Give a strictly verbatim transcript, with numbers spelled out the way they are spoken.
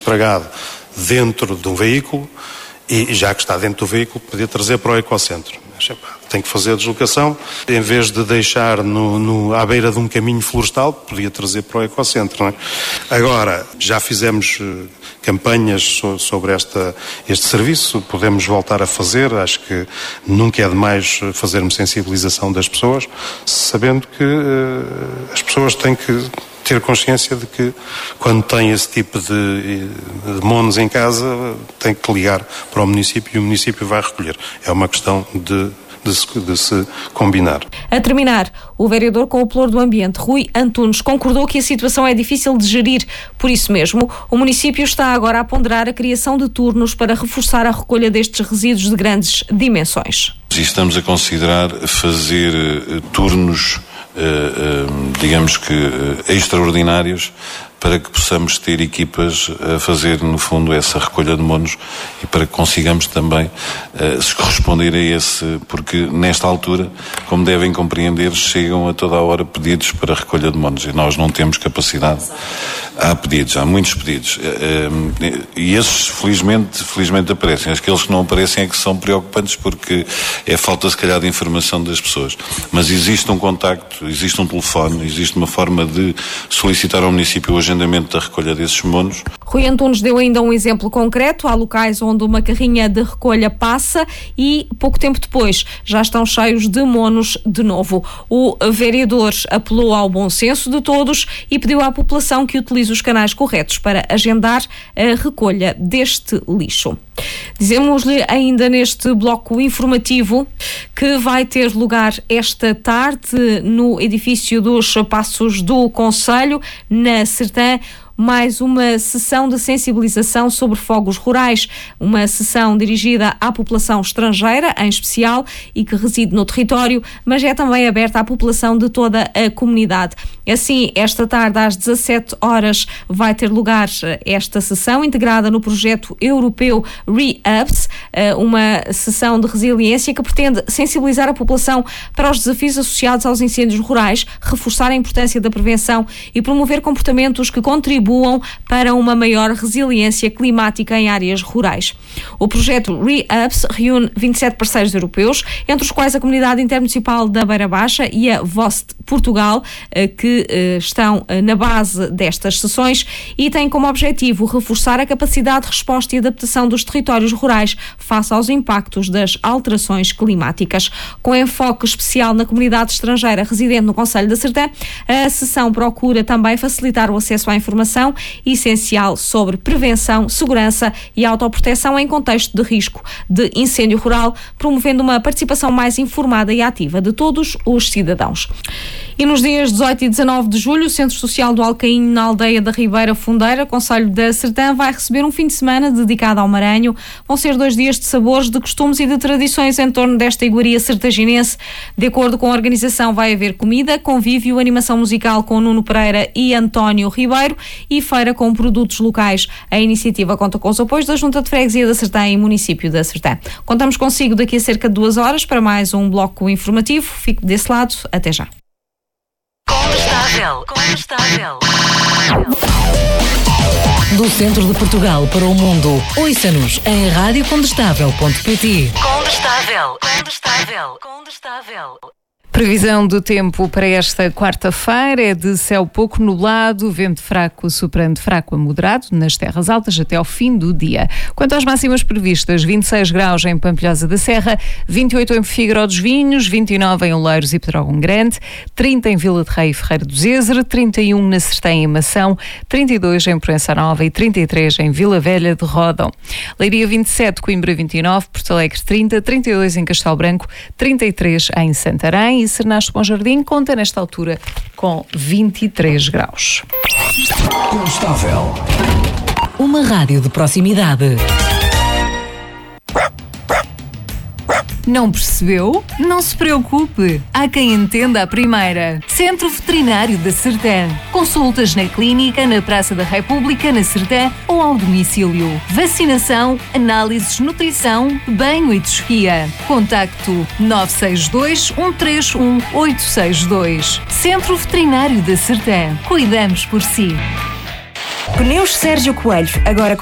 Estragado dentro de um veículo e, já que está dentro do veículo, podia trazer para o ecocentro. Tem que fazer a deslocação, em vez de deixar no, no, à beira de um caminho florestal, podia trazer para o ecocentro. Não é? Agora, já fizemos uh, campanhas so, sobre esta, este serviço, podemos voltar a fazer, acho que nunca é demais fazermos sensibilização das pessoas, sabendo que uh, as pessoas têm que ter consciência de que quando tem esse tipo de, de monos em casa tem que ligar para o município e o município vai recolher. É uma questão de, de, se, de se combinar. A terminar, o vereador com o Pelouro do Ambiente, Rui Antunes, concordou que a situação é difícil de gerir. Por isso mesmo, o município está agora a ponderar a criação de turnos para reforçar a recolha destes resíduos de grandes dimensões. E estamos a considerar fazer uh, turnos Uh, uh, digamos que uh, extraordinários para que possamos ter equipas a fazer no fundo essa recolha de monos e para que consigamos também uh, se corresponder a esse, porque nesta altura, como devem compreender, chegam a toda a hora pedidos para recolha de monos e nós não temos capacidade. Há pedidos, há muitos pedidos uh, uh, e esses felizmente, felizmente aparecem. Aqueles que não aparecem é que são preocupantes porque é falta se calhar de informação das pessoas, mas existe um contacto, existe um telefone, existe uma forma de solicitar ao município o agendamento da recolha desses monos. Rui Antunes deu ainda um exemplo concreto. Há locais onde uma carrinha de recolha passa e pouco tempo depois já estão cheios de monos de novo. O vereador apelou ao bom senso de todos e pediu à população que utilize os canais corretos para agendar a recolha deste lixo. Dizemos-lhe ainda neste bloco informativo que vai ter lugar esta tarde no edifício dos Passos do Concelho, na Sertã, mais uma sessão de sensibilização sobre fogos rurais, uma sessão dirigida à população estrangeira, em especial, e que reside no território, mas é também aberta à população de toda a comunidade. Assim, esta tarde, às dezassete horas, vai ter lugar esta sessão, integrada no projeto europeu ReUps, uma sessão de resiliência que pretende sensibilizar a população para os desafios associados aos incêndios rurais, reforçar a importância da prevenção e promover comportamentos que contribuam para uma maior resiliência climática em áreas rurais. O projeto ReUps reúne vinte e sete parceiros europeus, entre os quais a Comunidade Intermunicipal da Beira Baixa e a Vost Portugal, que estão na base destas sessões e tem como objetivo reforçar a capacidade de resposta e adaptação dos territórios rurais face aos impactos das alterações climáticas. Com enfoque especial na comunidade estrangeira residente no Concelho da Sertã, a sessão procura também facilitar o acesso à informação essencial sobre prevenção, segurança e autoproteção em contexto de risco de incêndio rural, promovendo uma participação mais informada e ativa de todos os cidadãos. E nos dias dezoito e dezanove de julho, o Centro Social do Alcainho, na aldeia da Ribeira Fundeira, Concelho da Sertã, vai receber um fim de semana dedicado ao Maranhão. Vão ser dois dias de sabores, de costumes e de tradições em torno desta iguaria sertaginense. De acordo com a organização, vai haver comida, convívio, animação musical com Nuno Pereira e António Ribeiro e feira com produtos locais. A iniciativa conta com os apoios da Junta de Freguesia da Sertã e Município da Sertã. Contamos consigo daqui a cerca de duas horas para mais um bloco informativo. Fique desse lado. Até já. Condestável. Condestável. Do centro de Portugal para o mundo. Ouça-nos em rádio condestável ponto pt. Condestável. Condestável. Condestável. Previsão do tempo para esta quarta-feira é de céu pouco nublado, vento fraco, soprando fraco a moderado nas terras altas até ao fim do dia. Quanto às máximas previstas, vinte e seis graus em Pampilhosa da Serra, vinte e oito em Figueiró dos Vinhos, vinte e nove em Oleiros e Pedrógão Grande, trinta em Vila de Rei e Ferreira do Zezer, trinta e um na Sertã e Mação, trinta e dois em Proença Nova e trinta e três em Vila Velha de Ródão. Leiria vinte e sete, Coimbra vinte e nove, Porto Alegre trinta, trinta e dois em Castelo Branco, trinta e três em Santarém e Sernaste Bom Jardim conta nesta altura com vinte e três graus. Condestável. Uma rádio de proximidade. Não percebeu? Não se preocupe. Há quem entenda a primeira. Centro Veterinário da Sertã. Consultas na clínica, na Praça da República, na Sertã ou ao domicílio. Vacinação, análises, nutrição, banho e desfia. Contacto nove seis dois, um três um, oito seis dois. Centro Veterinário da Sertã. Cuidamos por si. Pneus Sérgio Coelho, agora